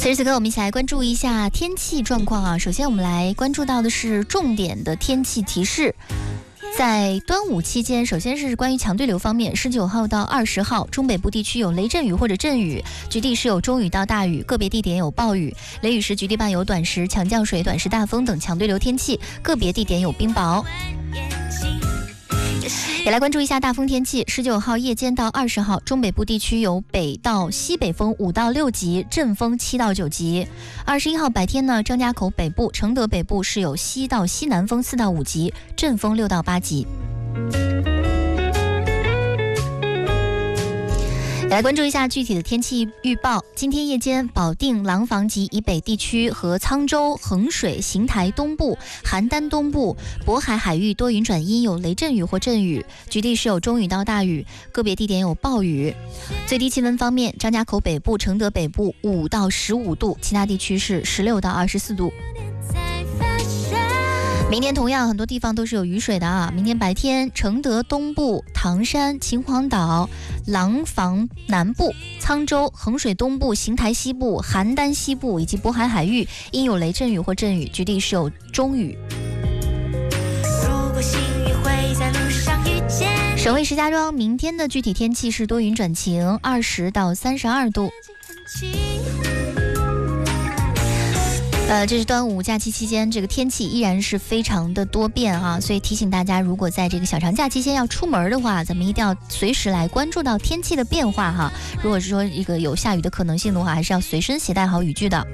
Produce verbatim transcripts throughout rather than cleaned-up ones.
此时此刻，我们一起来关注一下天气状况啊。首先，我们来关注到的是重点的天气提示。在端午期间，首先是关于强对流方面，十九号到二十号，中北部地区有雷阵雨或者阵雨，局地是有中雨到大雨，个别地点有暴雨。雷雨时局地伴有短时强降水、短时大风等强对流天气，个别地点有冰雹。也来关注一下大风天气。十九号夜间到二十号，中北部地区有北到西北风五到六级，阵风七到九级。二十一号白天呢，张家口北部、承德北部是有西到西南风四到五级，阵风六到八级。来关注一下具体的天气预报。今天夜间，保定、廊坊及以北地区和沧州、衡水、邢台东部、邯郸东部、渤海海域多云转阴，有雷阵雨或阵雨，局地是有中雨到大雨，个别地点有暴雨。最低气温方面，张家口北部、承德北部五到十五度，其他地区是十六到二十四度。明天同样很多地方都是有雨水的啊。明天白天，承德东部、唐山、秦皇岛、廊坊南部、沧州、衡水东部、邢台西部、邯郸西部以及渤海海域因有雷阵雨或阵雨，局地是有中雨。省会石家庄明天的具体天气是多云转晴，二十到三十二度。呃，这是端午假期期间，这个天气依然是非常的多变啊，所以提醒大家，如果在这个小长假期间要出门的话，咱们一定要随时来关注到天气的变化哈。如果是说一个有下雨的可能性的话，还是要随身携带好雨具的。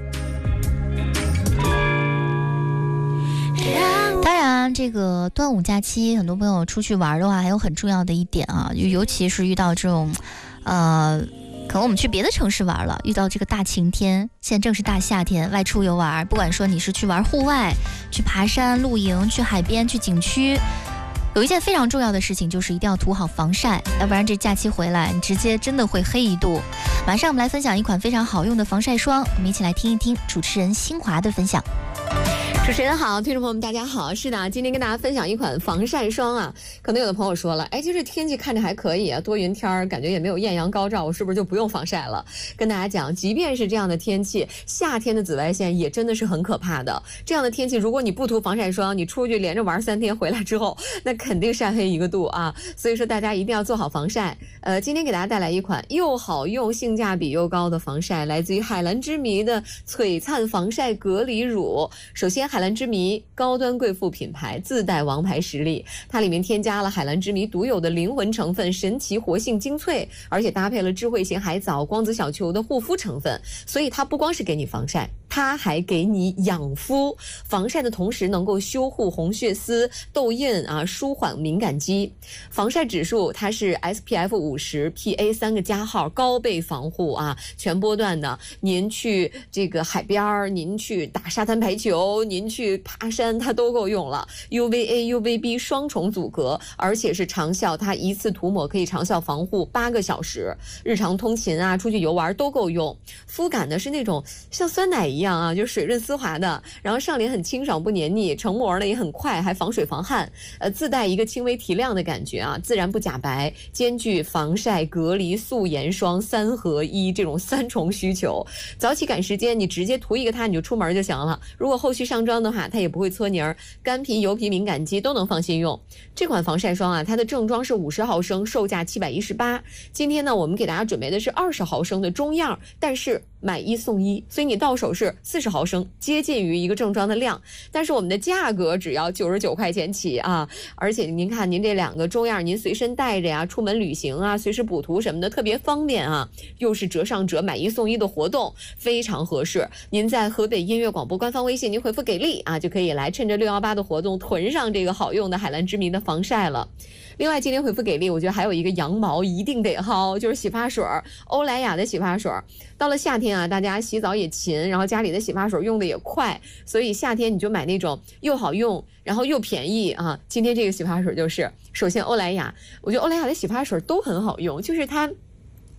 当然，这个端午假期，很多朋友出去玩的话，还有很重要的一点啊，尤其是遇到这种，呃。可能我们去别的城市玩了，遇到这个大晴天，现在正是大夏天，外出游玩，不管说你是去玩户外、去爬山、露营、去海边、去景区，有一件非常重要的事情，就是一定要涂好防晒，要不然这假期回来，你直接真的会黑一度。马上我们来分享一款非常好用的防晒霜，我们一起来听一听主持人新华的分享。 主持人好，听众朋友们大家好，是的，今天跟大家分享一款防晒霜啊。可能有的朋友说了，哎，就是天气看着还可以啊，多云天儿，感觉也没有艳阳高照，我是不是就不用防晒了？跟大家讲，即便是这样的天气，夏天的紫外线也真的是很可怕的。这样的天气，如果你不涂防晒霜，你出去连着玩三天回来之后，那肯定晒黑一个度啊。所以说大家一定要做好防晒。呃，今天给大家带来一款又好用、性价比又高的防晒，来自于海蓝之谜的璀璨防晒隔离乳。首先，海蓝之谜高端贵妇品牌，自带王牌实力，它里面添加了海蓝之谜独有的灵魂成分神奇活性精粹，而且搭配了智慧型海藻、光子小球的护肤成分，所以它不光是给你防晒，它还给你养肤，防晒的同时能够修护红血丝、痘印啊，舒缓敏感肌。防晒指数它是 S P F 五十 P A 三个加号，高倍防护啊，全波段的。您去这个海边，您去打沙滩排球，您去爬山，它都够用了。U V A U V B 双重阻隔，而且是长效，它一次涂抹可以长效防护八个小时，日常通勤啊，出去游玩都够用。肤感呢是那种像酸奶一样啊，就是水润丝滑的，然后上脸很清爽不黏腻，成膜呢也很快，还防水防汗，呃，自带一个轻微提亮的感觉啊，自然不假白，兼具防晒、隔离、素颜霜三合一这种三重需求。早起赶时间，你直接涂一个它你就出门就行了。如果后续上妆的话，它也不会搓泥儿，干皮、油皮、敏感肌都能放心用。这款防晒霜啊，它的正装是五十毫升，售价七百一十八。今天呢，我们给大家准备的是二十毫升的中样，但是买一送一，所以你到手是四十毫升，接近于一个正装的量，但是我们的价格只要九十九块钱起啊！而且您看，您这两个中样，您随身带着呀，出门旅行啊，随时补涂什么的，特别方便啊！又是折上折买一送一的活动，非常合适。您在河北音乐广播官方微信，您回复给力啊，就可以来趁着六一八的活动囤上这个好用的海蓝之谜的防晒了。另外，今天回复给力，我觉得还有一个羊毛一定得薅，就是洗发水，欧莱雅的洗发水。到了夏天啊，大家洗澡也勤，然后家里的洗发水用的也快，所以夏天你就买那种又好用，然后又便宜啊。今天这个洗发水就是，首先欧莱雅，我觉得欧莱雅的洗发水都很好用，就是它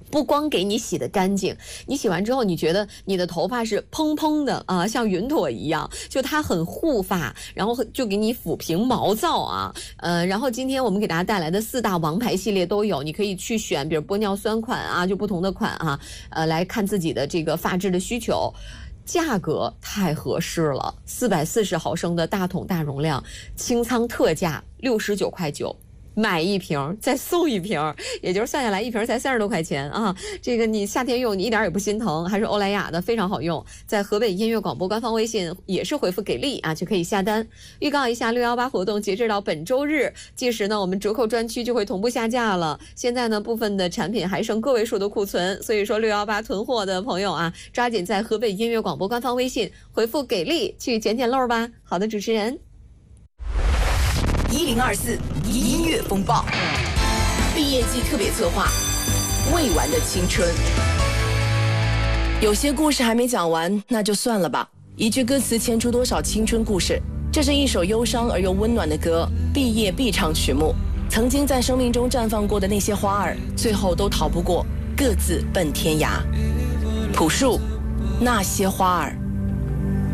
不光给你洗得干净，你洗完之后，你觉得你的头发是蓬蓬的啊，像云朵一样，就它很护发，然后就给你抚平毛躁啊。呃，然后今天我们给大家带来的四大王牌系列都有，你可以去选，比如玻尿酸款啊，就不同的款啊，呃，来看自己的这个发质的需求。价格太合适了，四百四十毫升的大桶大容量，清仓特价六十九块九。买一瓶再送一瓶，也就是算下来一瓶才三十多块钱啊！这个你夏天用你一点也不心疼，还是欧莱雅的，非常好用。在河北音乐广播官方微信也是回复给力啊，就可以下单。预告一下六一八活动截止到本周日，届时呢我们折扣专区就会同步下架了。现在呢部分的产品还剩个位数的库存，所以说六一八囤货的朋友啊，抓紧在河北音乐广播官方微信回复给力去捡捡漏吧。好的，主持人。 一零二四音乐风暴毕业季特别策划，未完的青春。有些故事还没讲完，那就算了吧。一句歌词牵出多少青春故事。这是一首忧伤而又温暖的歌，毕业必唱曲目。曾经在生命中绽放过的那些花儿，最后都逃不过各自奔天涯。朴树，那些花儿。